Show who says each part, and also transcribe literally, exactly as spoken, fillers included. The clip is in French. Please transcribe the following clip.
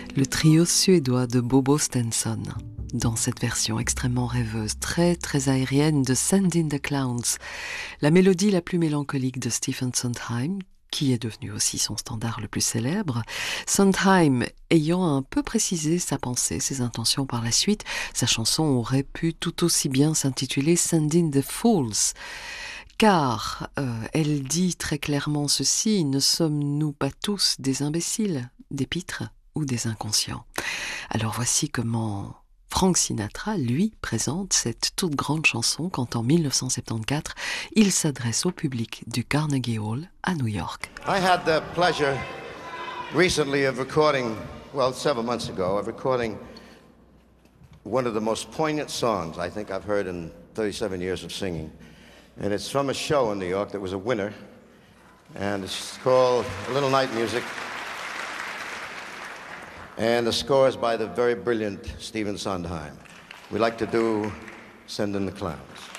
Speaker 1: Le trio suédois de Bobo Stenson, dans cette version extrêmement rêveuse, très très aérienne de Send in the Clowns, la mélodie la plus mélancolique de Stephen Sondheim, qui est devenu aussi son standard le plus célèbre. Sondheim ayant un peu précisé sa pensée, ses intentions par la suite, sa chanson aurait pu tout aussi bien s'intituler Send in the Fools, car euh, elle dit très clairement ceci: ne sommes-nous pas tous des imbéciles, des pitres ou des inconscients? Alors voici comment Frank Sinatra, lui, présente cette toute grande chanson quand en mille neuf cent soixante-quatorze, il s'adresse au public du Carnegie Hall à New York.
Speaker 2: I had the pleasure recently of recording, well, several months ago, of recording one of the most poignant songs I think I've heard in thirty-seven years of singing. And it's from a show in New York that was a winner. And it's called A Little Night Music. And the score is by the very brilliant Stephen Sondheim. We like to do Send in the Clowns.